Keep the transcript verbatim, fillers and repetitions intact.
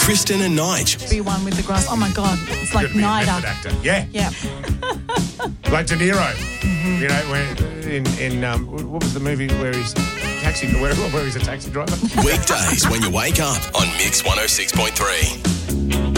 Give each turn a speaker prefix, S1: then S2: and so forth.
S1: Kristen and Nige.
S2: Be one with the grass. Oh, my God. It's like
S3: Could be a
S2: Nida.
S3: method actor. Yeah.
S2: Yeah.
S3: Like De Niro. Mm-hmm. You know, when in, in um, what was the movie where he's taxi, where, where he's a taxi driver?
S1: Weekdays when you wake up on Mix one oh six point three.